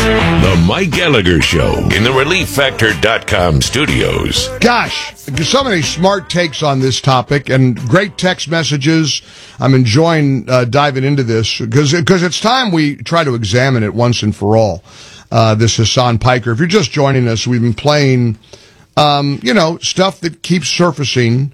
The Mike Gallagher Show in the ReliefFactor.com studios. Gosh, so many smart takes on this topic and great text messages. I'm enjoying diving into this because it's time we try to examine it once and for all. This Hasan Piker. If you're just joining us, we've been playing, stuff that keeps surfacing.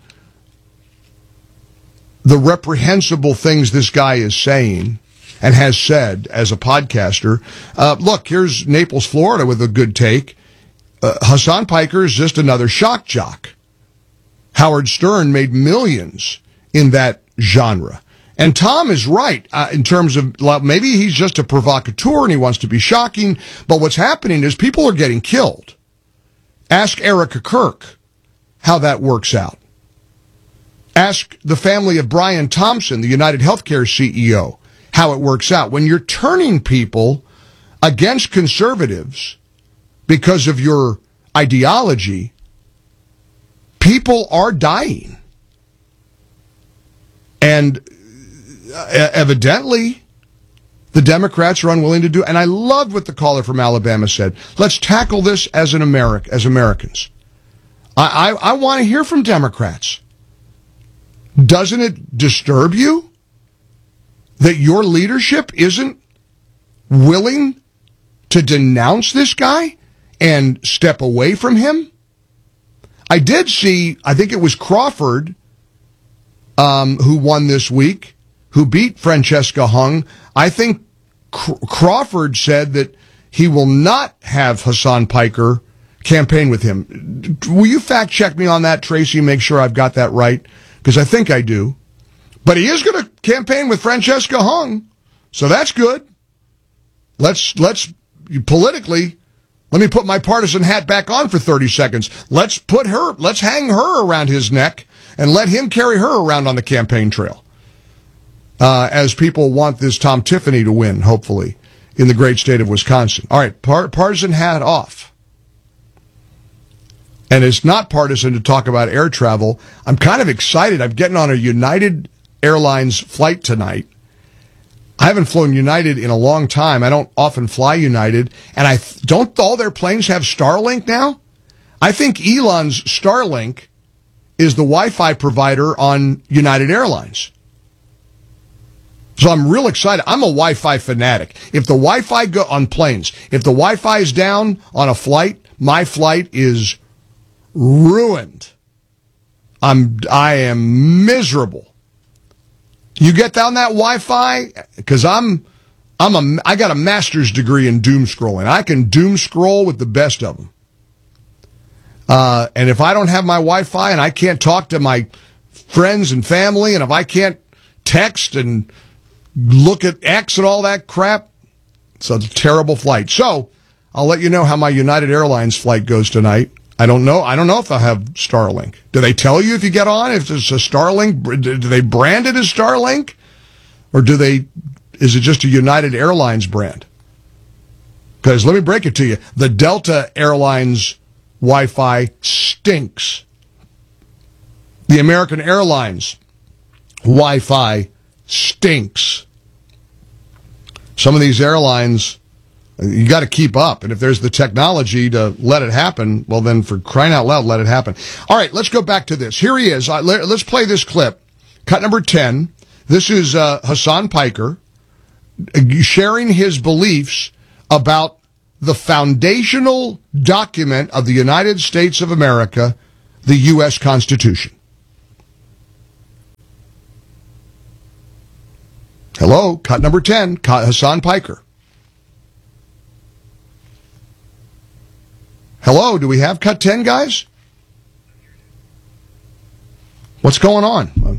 The reprehensible things this guy is saying and has said as a podcaster. Look, here's Naples, Florida with a good take. Hasan Piker is just another shock jock. Howard Stern made millions in that genre. And Tom is right in terms of maybe he's just a provocateur and he wants to be shocking, but what's happening is people are getting killed. Ask Erica Kirk how that works out. Ask the family of Brian Thompson, the United Healthcare CEO, how it works out. When you're turning people against conservatives because of your ideology, people are dying. And evidently, the Democrats are unwilling to do it. And I loved what the caller from Alabama said. Let's tackle this as Americans. I want to hear from Democrats. Doesn't it disturb you that your leadership isn't willing to denounce this guy and step away from him? I did see, I think it was Crawford, who won this week, who beat Francesca Hung. I think Crawford said that he will not have Hasan Piker campaign with him. Will you fact check me on that, Tracy, make sure I've got that right? Because I think I do. But he is going to campaign with Francesca Hung, so that's good. Let's politically, let me put my partisan hat back on for 30 seconds. Let's hang her around his neck and let him carry her around on the campaign trail. As people want this Tom Tiffany to win, hopefully, in the great state of Wisconsin. All right, partisan hat off. And it's not partisan to talk about air travel. I'm kind of excited. I'm getting on a United Airlines flight tonight. I haven't flown United in a long time. I don't often fly United. And don't all their planes have Starlink now? I think Elon's Starlink is the Wi-Fi provider on United Airlines. So I'm real excited. I'm a Wi-Fi fanatic. If the Wi-Fi on planes, if the Wi-Fi is down on a flight, my flight is ruined. I am miserable. You get down that Wi-Fi, because I got a master's degree in doom scrolling. I can doom scroll with the best of them. And if I don't have my Wi-Fi and I can't talk to my friends and family, and if I can't text and look at X and all that crap, it's a terrible flight. So I'll let you know how my United Airlines flight goes tonight. I don't know if they'll have Starlink. Do they tell you if you get on, if it's a Starlink? Do they brand it as Starlink? Or is it just a United Airlines brand? Because let me break it to you. The Delta Airlines Wi-Fi stinks. The American Airlines Wi-Fi stinks. Some of these airlines, you got to keep up. And if there's the technology to let it happen, well, then for crying out loud, let it happen. All right, let's go back to this. Here he is. Let's play this clip. Cut number 10. This is Hasan Piker sharing his beliefs about the foundational document of the United States of America, the U.S. Constitution. Hello, cut number 10, Hasan Piker. Hello, do we have cut 10, guys? What's going on?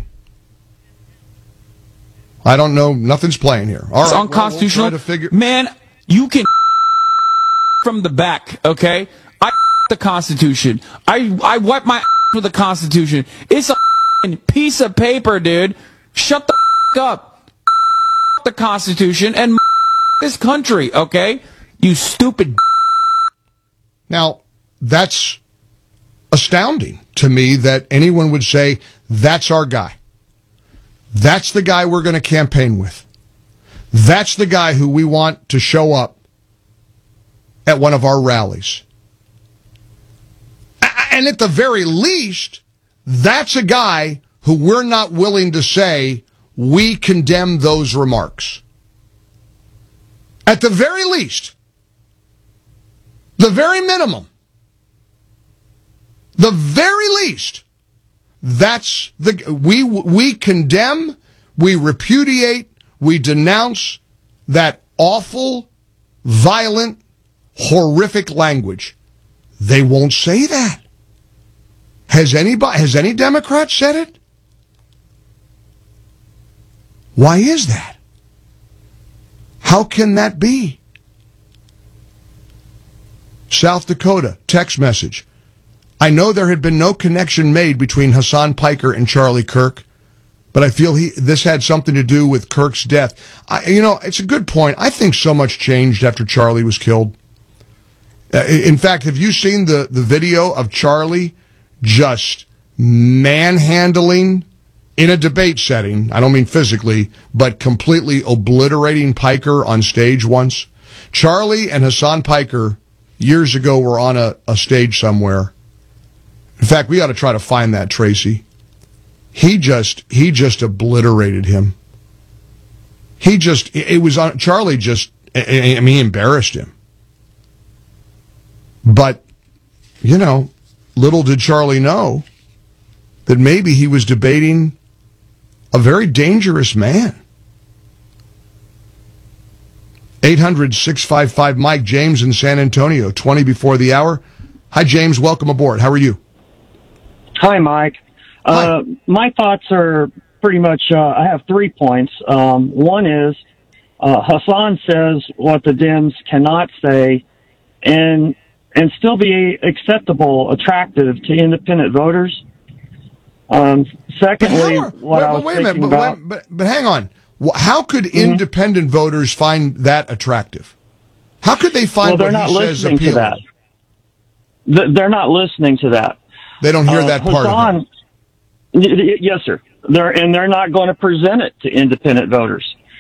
I don't know. Nothing's playing here. All it's right, unconstitutional. We'll Man, you can from the back, okay? I the Constitution. I wipe my with the Constitution. It's a piece of paper, dude. Shut the up. The Constitution and this country, okay? You stupid. Now, that's astounding to me that anyone would say, that's our guy. That's the guy we're going to campaign with. That's the guy who we want to show up at one of our rallies. And at the very least, that's a guy who we're not willing to say we condemn those remarks. At the very least, the very minimum, the very least, that's we condemn, we repudiate, we denounce that awful, violent, horrific language. They won't say that. Has any Democrat said it? Why is that? How can that be? South Dakota, text message. I know there had been no connection made between Hassan Piker and Charlie Kirk, but I feel this had something to do with Kirk's death. It's a good point. I think so much changed after Charlie was killed. In fact, have you seen the video of Charlie just manhandling in a debate setting? I don't mean physically, but completely obliterating Piker on stage once. Charlie and Hassan Piker years ago were on a stage somewhere. In fact, we ought to try to find that, Tracy. He just obliterated him. He embarrassed him. But, little did Charlie know that maybe he was debating a very dangerous man. 800-655-Mike. James in San Antonio, 20 before the hour. Hi, James. Welcome aboard. How are you? Hi, Mike. Hi. My thoughts are pretty much, I have 3 points. One is, Hassan says what the Dems cannot say and still be attractive to independent voters. Secondly, But hang on. How could independent voters find that attractive? How could they find what he says appealing? They're not listening to that. They don't hear that part of it. Yes, sir. They're not going to present it to independent voters.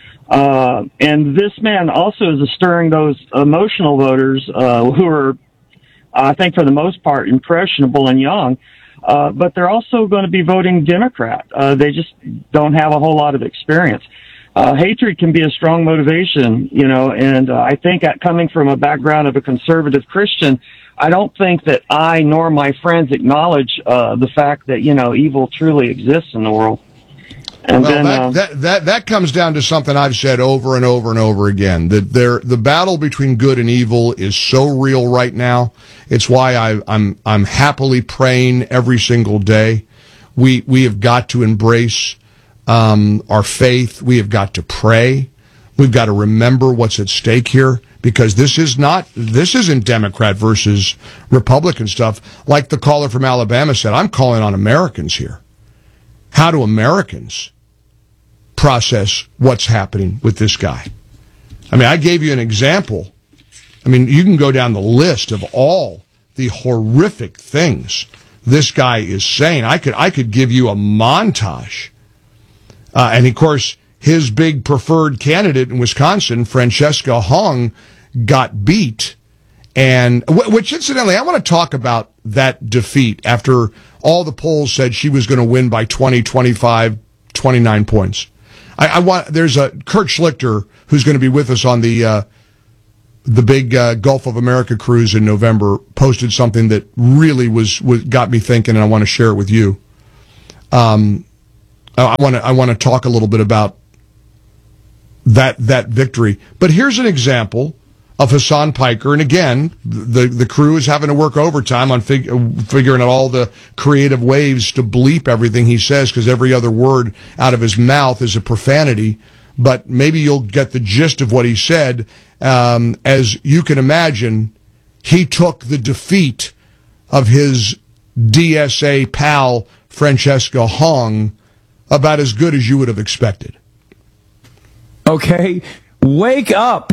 And this man also is stirring those emotional voters who are, I think, for the most part, impressionable and young. But they're also going to be voting Democrat. They just don't have a whole lot of experience. Hatred can be a strong motivation, and I think coming from a background of a conservative Christian, I don't think that I nor my friends acknowledge the fact that, evil truly exists in the world. And that comes down to something I've said over and over and over again, that the battle between good and evil is so real right now. It's why I'm happily praying every single day. We have got to embrace our faith. We have got to pray. We've got to remember what's at stake here, because this isn't Democrat versus Republican stuff. Like the caller from Alabama said, I'm calling on Americans here. How do Americans process what's happening with this guy? I gave you an example. You can go down the list of all the horrific things this guy is saying. I could give you a montage. And of course, his big preferred candidate in Wisconsin, Francesca Hong, got beat. And which, incidentally, I want to talk about that defeat after all the polls said she was going to win by 20, 25, 29 points. There's a Kurt Schlichter who's going to be with us on the big Gulf of America cruise in November, posted something that really got me thinking, and I want to share it with you. I want to talk a little bit about that victory. But here's an example of Hassan Piker, and again, the crew is having to work overtime on figuring out all the creative ways to bleep everything he says, because every other word out of his mouth is a profanity. But maybe you'll get the gist of what he said. As you can imagine, he took the defeat of his DSA pal, Francesca Hong, about as good as you would have expected. Okay, wake up.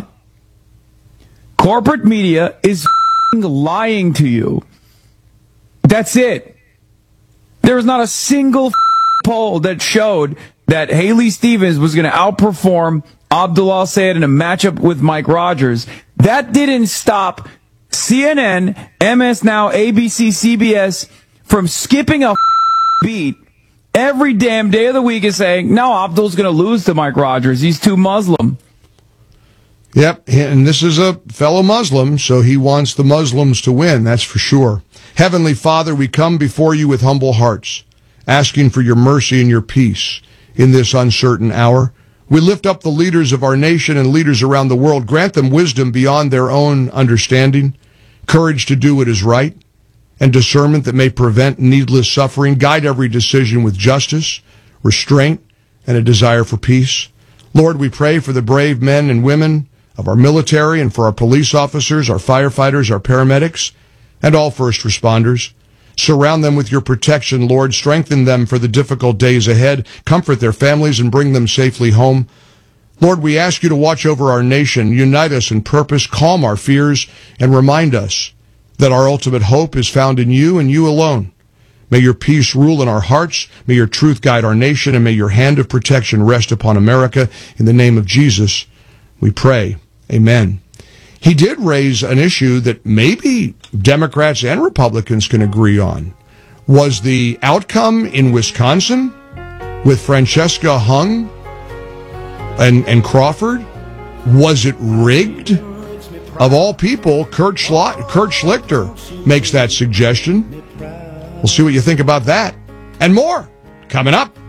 Corporate media is lying to you. That's it. There was not a single poll that showed that Haley Stevens was going to outperform Abdullah Sayed in a matchup with Mike Rogers. That didn't stop CNN, MS Now, ABC, CBS from skipping a beat every damn day of the week is saying, no, Abdul's going to lose to Mike Rogers. He's too Muslim. Yep, and this is a fellow Muslim, so he wants the Muslims to win, that's for sure. Heavenly Father, we come before you with humble hearts, asking for your mercy and your peace in this uncertain hour. We lift up the leaders of our nation and leaders around the world. Grant them wisdom beyond their own understanding, courage to do what is right, and discernment that may prevent needless suffering. Guide every decision with justice, restraint, and a desire for peace. Lord, we pray for the brave men and women of our military and for our police officers, our firefighters, our paramedics, and all first responders. Surround them with your protection, Lord. Strengthen them for the difficult days ahead. Comfort their families and bring them safely home. Lord, we ask you to watch over our nation, unite us in purpose, calm our fears, and remind us that our ultimate hope is found in you and you alone. May your peace rule in our hearts. May your truth guide our nation, and may your hand of protection rest upon America. In the name of Jesus, we pray. Amen. He did raise an issue that maybe Democrats and Republicans can agree on. Was the outcome in Wisconsin with Francesca Hung and Crawford, was it rigged? Of all people, Kurt Schlichter makes that suggestion. We'll see what you think about that and more coming up.